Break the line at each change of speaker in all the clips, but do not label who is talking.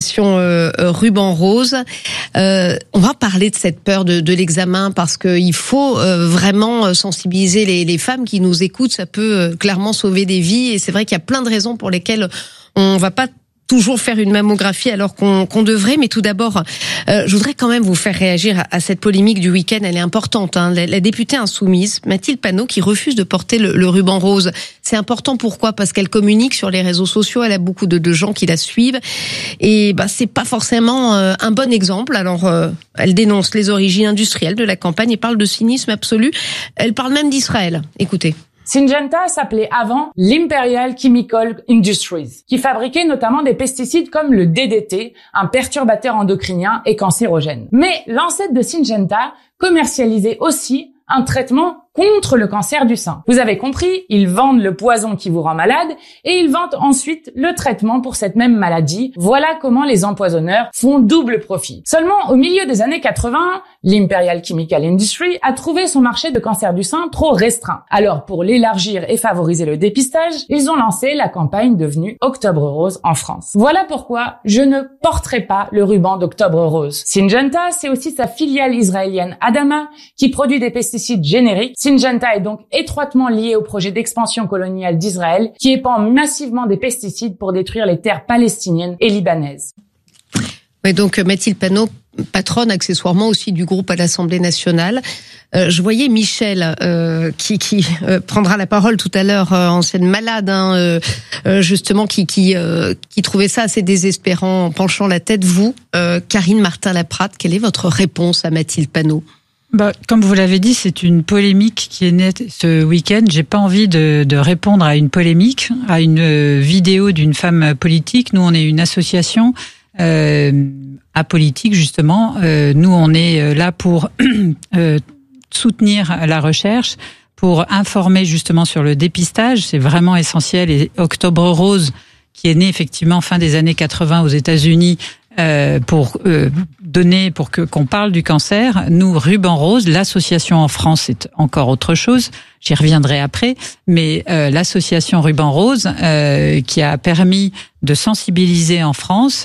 l'association Ruban Rose. On va parler de cette peur de l'examen parce qu'il faut vraiment sensibiliser les femmes qui nous écoutent. Ça peut clairement sauver des vies et c'est vrai qu'il y a plein de raisons pour lesquelles on va pas toujours faire une mammographie alors qu'on devrait. Mais tout d'abord, je voudrais quand même vous faire réagir à cette polémique du week-end. Elle est importante. La députée insoumise, Mathilde Panot, qui refuse de porter le ruban rose. C'est important. Pourquoi ? Parce qu'elle communique sur les réseaux sociaux. Elle a beaucoup de gens qui la suivent. Et c'est pas forcément un bon exemple. Alors, elle dénonce les origines industrielles de la campagne et parle de cynisme absolu. Elle parle même d'Israël. Écoutez.
Syngenta s'appelait avant l'Imperial Chemical Industries, qui fabriquait notamment des pesticides comme le DDT, un perturbateur endocrinien et cancérogène. Mais l'ancêtre de Syngenta commercialisait aussi un traitement contre le cancer du sein. Vous avez compris, ils vendent le poison qui vous rend malade et ils vendent ensuite le traitement pour cette même maladie. Voilà comment les empoisonneurs font double profit. Seulement, au milieu des années 80, l'Imperial Chemical Industry a trouvé son marché de cancer du sein trop restreint. Alors, pour l'élargir et favoriser le dépistage, ils ont lancé la campagne devenue Octobre Rose en France. Voilà pourquoi je ne porterai pas le ruban d'Octobre Rose. Syngenta, c'est aussi sa filiale israélienne Adama, qui produit des pesticides génériques. Syngenta est donc étroitement lié au projet d'expansion coloniale d'Israël qui épand massivement des pesticides pour détruire les terres palestiniennes et libanaises.
Oui, donc Mathilde Panot, patronne accessoirement aussi du groupe à l'Assemblée nationale. Je voyais Michel qui prendra la parole tout à l'heure, ancienne malade, justement, qui trouvait ça assez désespérant en penchant la tête. Vous, Karine Martin-Laprade, quelle est votre réponse à Mathilde Panot ?
Comme vous l'avez dit, c'est une polémique qui est née ce week-end. J'ai pas envie de répondre à une polémique, à une vidéo d'une femme politique. Nous, on est une association apolitique, justement. Nous, on est là pour soutenir la recherche, pour informer justement sur le dépistage. C'est vraiment essentiel. Et Octobre Rose, qui est né effectivement fin des années 80 aux États-Unis, pour qu'on parle du cancer. Nous, Ruban Rose, l'association en France, c'est encore autre chose. J'y reviendrai après. Mais l'association Ruban Rose, qui a permis de sensibiliser en France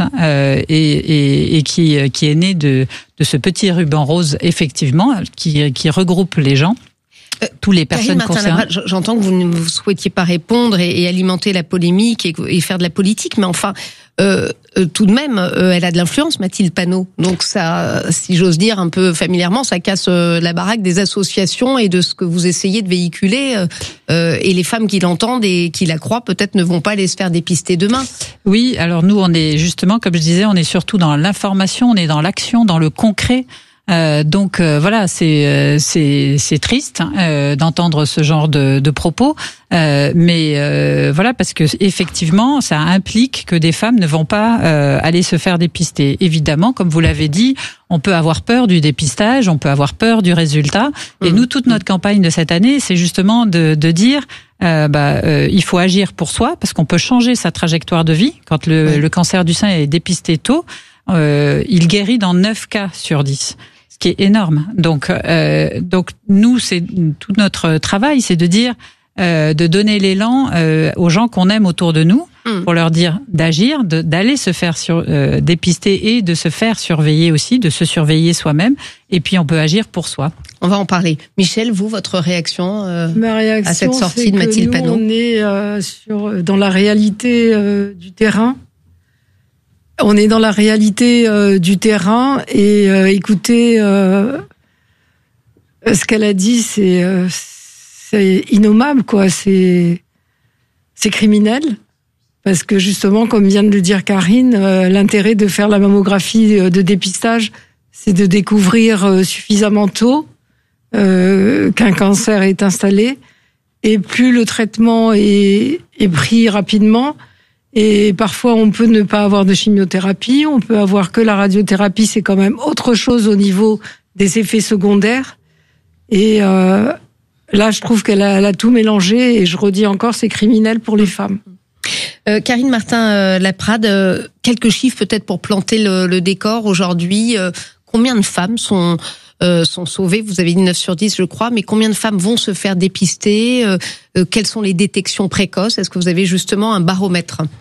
et qui est née de ce petit ruban rose, effectivement, qui regroupe les gens. Tous les personnes concernées.
J'entends que vous ne souhaitiez pas répondre et alimenter la polémique et faire de la politique, mais enfin, tout de même, elle a de l'influence, Mathilde Panot. Donc ça, si j'ose dire un peu familièrement, ça casse la baraque des associations et de ce que vous essayez de véhiculer. Et les femmes qui l'entendent et qui la croient, peut-être ne vont pas aller se faire dépister demain.
Oui, alors nous, on est justement, comme je disais, on est surtout dans l'information, on est dans l'action, dans le concret. Donc voilà, c'est triste d'entendre ce genre de propos, mais voilà, parce que effectivement, ça implique que des femmes ne vont pas aller se faire dépister. Évidemment, comme vous l'avez dit, on peut avoir peur du dépistage, on peut avoir peur du résultat. Et nous, toute notre campagne de cette année, c'est justement de dire il faut agir pour soi, parce qu'on peut changer sa trajectoire de vie. Quand le cancer du sein est dépisté tôt, il guérit dans 9 cas sur 10. Ce qui est énorme. Donc nous, c'est tout notre travail, c'est de dire, de donner l'élan aux gens qu'on aime autour de nous, pour leur dire d'agir, d'aller se faire dépister et de se faire surveiller aussi, de se surveiller soi-même. Et puis on peut agir pour soi.
On va en parler. Michel, vous, votre réaction, à cette sortie de Mathilde Panot ?
On est dans la réalité du terrain. On est dans la réalité du terrain et écoutez, ce qu'elle a dit, c'est innommable, quoi. C'est criminel parce que justement, comme vient de le dire Karine, l'intérêt de faire la mammographie de dépistage, c'est de découvrir suffisamment tôt qu'un cancer est installé et plus le traitement est pris rapidement. Et parfois, on peut ne pas avoir de chimiothérapie, on peut avoir que la radiothérapie, c'est quand même autre chose au niveau des effets secondaires. Et là, je trouve qu'elle a tout mélangé, et je redis encore, c'est criminel pour les femmes.
Karine Martin-Laprade, quelques chiffres peut-être pour planter le décor aujourd'hui. Combien de femmes sont sauvées? Vous avez dit 9 sur 10, je crois, mais combien de femmes vont se faire dépister? Quelles sont les détections précoces? Est-ce que vous avez justement un baromètre?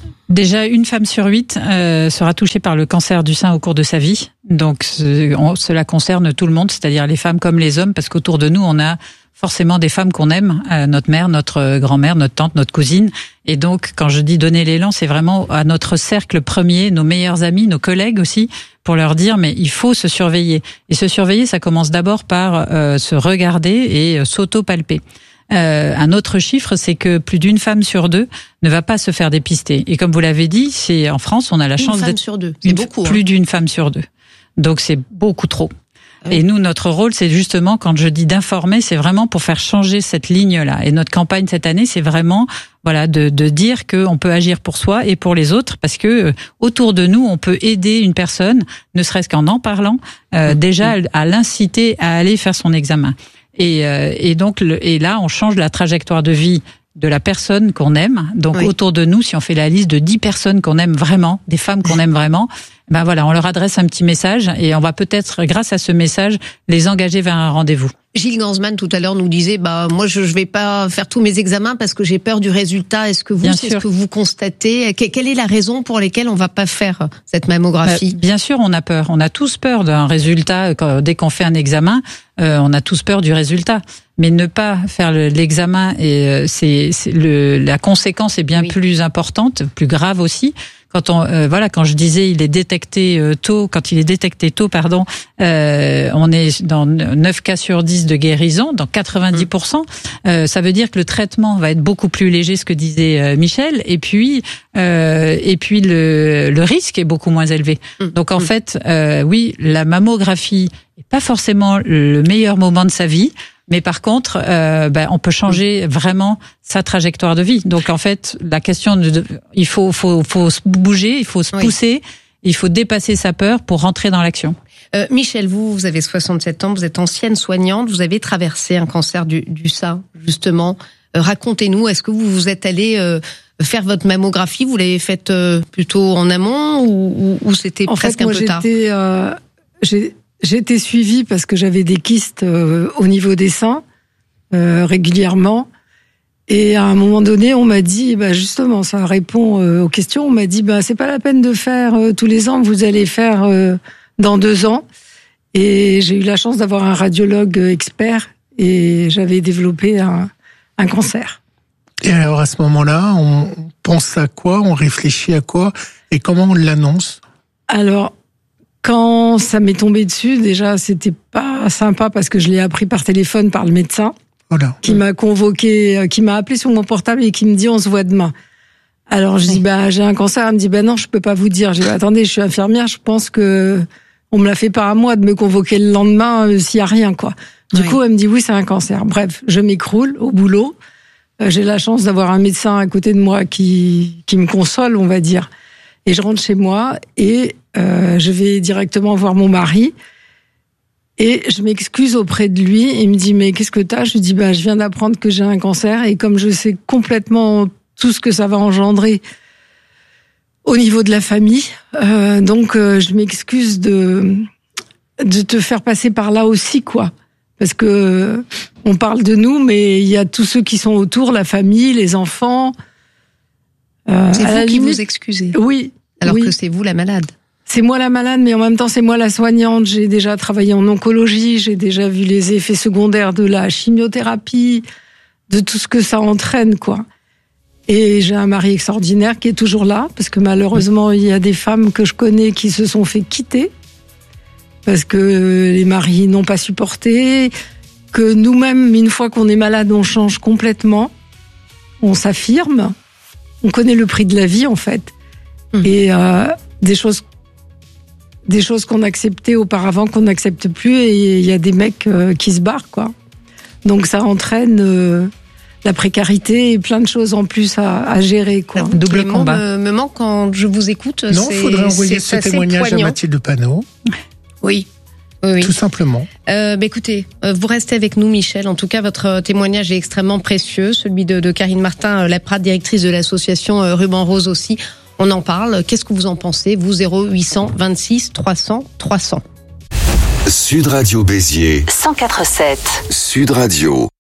Déjà, une femme sur 8 sera touchée par le cancer du sein au cours de sa vie. Donc, cela concerne tout le monde, c'est-à-dire les femmes comme les hommes, parce qu'autour de nous, on a forcément des femmes qu'on aime, notre mère, notre grand-mère, notre tante, notre cousine. Et donc, quand je dis donner l'élan, c'est vraiment à notre cercle premier, nos meilleurs amis, nos collègues aussi, pour leur dire, mais il faut se surveiller. Et se surveiller, ça commence d'abord par se regarder et s'auto-palper. Un autre chiffre, c'est que plus d'une femme sur 2 ne va pas se faire dépister. Et comme vous l'avez dit, c'est en France, on a la chance d'être...
Une femme sur 2, c'est beaucoup.
Plus d'une femme sur 2. Donc c'est beaucoup trop. Oui. Et nous, notre rôle, c'est justement, quand je dis d'informer, c'est vraiment pour faire changer cette ligne-là. Et notre campagne cette année, c'est vraiment, voilà, de dire qu'on peut agir pour soi et pour les autres, parce que autour de nous, on peut aider une personne, ne serait-ce qu'en parlant, déjà à l'inciter à aller faire son examen. Et donc, et là, on change la trajectoire de vie de la personne qu'on aime. Donc, oui. Autour de nous, si on fait la liste de 10 personnes qu'on aime vraiment, des femmes qu'on aime vraiment, ben voilà, on leur adresse un petit message et on va peut-être, grâce à ce message, les engager vers un rendez-vous.
Gilles Gansman, tout à l'heure, nous disait, moi, je vais pas faire tous mes examens parce que j'ai peur du résultat. Est-ce que c'est ce que vous constatez? Quelle est la raison pour laquelle on va pas faire cette mammographie?
Bien sûr, on a peur. On a tous peur d'un résultat. Dès qu'on fait un examen, on a tous peur du résultat. Mais ne pas faire l'examen, et la conséquence est bien plus importante, plus grave aussi. Quand quand je disais il est détecté tôt, quand il est détecté tôt, on est dans 9 cas sur 10 de guérison, dans 90%. Ça veut dire que le traitement va être beaucoup plus léger, ce que disait Michel, et puis le risque est beaucoup moins élevé. Donc en fait, oui, la mammographie est pas forcément le meilleur moment de sa vie. Mais par contre, on peut changer vraiment sa trajectoire de vie. Donc en fait, la question il faut se bouger, il faut se pousser, il faut dépasser sa peur pour rentrer dans l'action.
Michel, vous avez 67 ans, vous êtes ancienne soignante, vous avez traversé un cancer du sein, justement. Racontez-nous, est-ce que vous êtes allé faire votre mammographie? Vous l'avez faite plutôt en amont ou c'était presque un peu tard?
J'ai été suivie parce que j'avais des kystes au niveau des seins régulièrement. Et à un moment donné, on m'a dit, justement, ça répond aux questions, on m'a dit, c'est pas la peine de faire tous les ans, vous allez faire dans 2 ans. Et j'ai eu la chance d'avoir un radiologue expert et j'avais développé un cancer.
Et alors à ce moment-là, on pense à quoi? On réfléchit à quoi? Et comment on l'annonce?
Alors, quand ça m'est tombé dessus, déjà, c'était pas sympa parce que je l'ai appris par téléphone par le médecin qui m'a convoqué, qui m'a appelé sur mon portable et qui me dit on se voit demain. Alors je dis j'ai un cancer, elle me dit non, je peux pas vous dire. Je dis attendez, je suis infirmière, je pense que on me l'a fait pas à moi de me convoquer le lendemain s'il y a rien quoi. Du coup, elle me dit oui, c'est un cancer. Bref, je m'écroule au boulot. J'ai la chance d'avoir un médecin à côté de moi qui me console, on va dire. Et je rentre chez moi et je vais directement voir mon mari et je m'excuse auprès de lui. Il me dit mais qu'est-ce que t'as? Je lui dis je viens d'apprendre que j'ai un cancer et comme je sais complètement tout ce que ça va engendrer au niveau de la famille, donc je m'excuse de te faire passer par là aussi quoi. Parce que on parle de nous, mais il y a tous ceux qui sont autour, la famille, les enfants.
C'est vous qui vous excusez.
Oui.
Alors que c'est vous la malade.
C'est moi la malade, mais en même temps c'est moi la soignante. J'ai déjà travaillé en oncologie, j'ai déjà vu les effets secondaires de la chimiothérapie, de tout ce que ça entraîne, quoi. Et j'ai un mari extraordinaire qui est toujours là, parce que malheureusement il y a des femmes que je connais qui se sont fait quitter, parce que les maris n'ont pas supporté, que nous-mêmes, une fois qu'on est malade, on change complètement, on s'affirme, on connaît le prix de la vie en fait. Et des choses qu'on acceptait auparavant qu'on n'accepte plus et il y a des mecs qui se barrent quoi. Donc ça entraîne la précarité et plein de choses en plus à gérer quoi.
Double combat. Me manque quand je vous écoute.
Non, il faudrait envoyer ce témoignage poignant. À Mathilde Panot.
Oui.
Tout simplement.
Écoutez, vous restez avec nous, Michel. En tout cas, votre témoignage est extrêmement précieux. Celui de Karine Martin, Laprade, directrice de l'association Ruban Rose aussi. On en parle. Qu'est-ce que vous en pensez? Vous, 0800 26 300 300.
Sud Radio Béziers 104.7. Sud Radio.